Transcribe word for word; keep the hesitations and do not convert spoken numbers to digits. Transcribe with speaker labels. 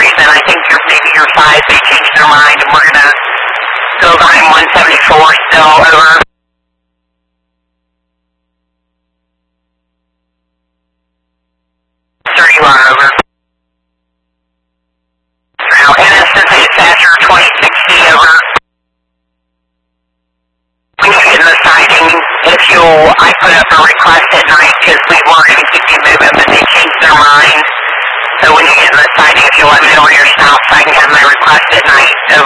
Speaker 1: reason, I think you're, maybe your five, they changed their mind, and we're going to go behind one seventy-four still, over. Sir, you are over. Now, N S S A Thatcher twenty sixty, over. We need to get in the siding. If you'll, I put up a request at night because we weren't going to keep you moving, but they changed their mind. So when you get in the siding, if you'll let me know where you're south, so I can have my request at night. Over.